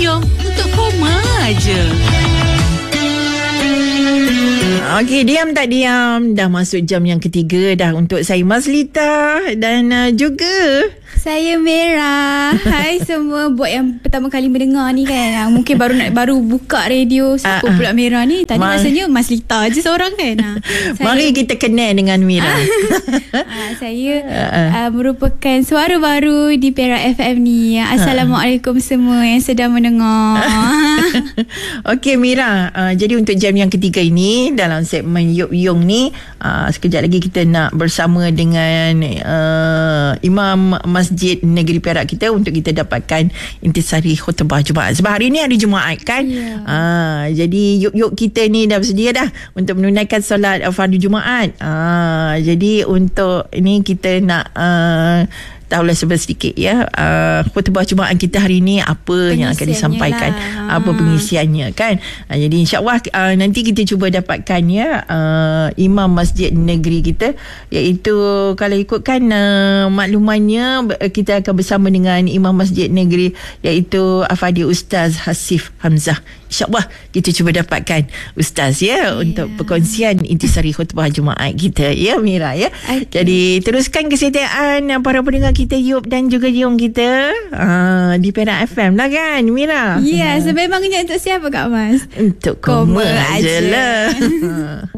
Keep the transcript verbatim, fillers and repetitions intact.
Yung untuk koma aja. Okey, diam tak diam. Dah masuk jam yang ketiga dah untuk saya, Mazlita, dan uh, juga saya Mira. Hai semua. Buat yang pertama kali mendengar ni kan, mungkin baru nak baru buka radio. Siapa uh, uh. pula Mira ni? Tadi Ma- rasanya Mazlita je seorang kan. Ha. Mari kita kenal dengan Mira. uh, Saya uh. Uh, merupakan suara baru di Perak F M ni. Assalamualaikum uh. semua yang sedang mendengar. Okey Mira, uh, jadi untuk jam yang ketiga ini dalam segmen Yop Yung ni, uh, sekejap lagi kita nak bersama dengan uh, Imam Masjid Negeri Perak kita untuk kita dapatkan intisari khutbah Jumaat. Sebab hari ni hari Jumaat kan. Yeah. Uh, jadi yuk-yuk kita ni dah bersedia dah untuk menunaikan solat fardu Jumaat. Uh, jadi untuk ini kita nak uh, tahulah sedikit ya, uh, khutbah Jumaat kita hari ni apa yang akan disampaikan lah. Apa pengisiannya kan. uh, Jadi insyaAllah uh, nanti kita cuba dapatkan ya uh, Imam Masjid Negeri kita, iaitu kalau ikutkan uh, maklumannya, kita akan bersama dengan Imam Masjid Negeri iaitu Al-Fadhil Ustaz Hasif Hamzah. InsyaAllah kita cuba dapatkan Ustaz ya, yeah, untuk perkongsian intisari khutbah Jumaat kita ya Mira ya. Okay. Jadi teruskan kesetiaan para pendengar kita Yop dan juga Yung kita uh, di Perak F M lah kan Mira. Ya, yeah, uh. Sememangnya untuk siapa Kak Mas? Untuk koma, koma aje lah.